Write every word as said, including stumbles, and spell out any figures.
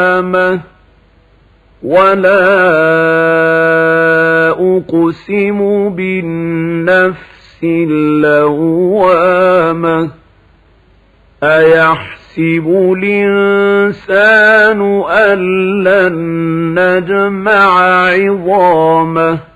ولا أقسم بالنفس اللوامة أيحسب الإنسان أن لن نجمع عظامه